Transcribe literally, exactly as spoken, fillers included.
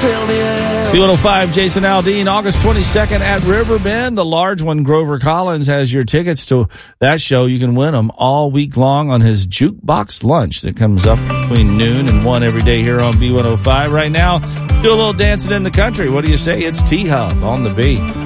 fill the air. B one oh five, Jason Aldean, August twenty-second at Riverbend. The large one, Grover Collins, has your tickets to that show. You can win them all week long on his Jukebox Lunch that comes up between noon and one every day here on B one oh five. Right now, let's do a little dancing in the country. What do you say? It's T-Hub on the B.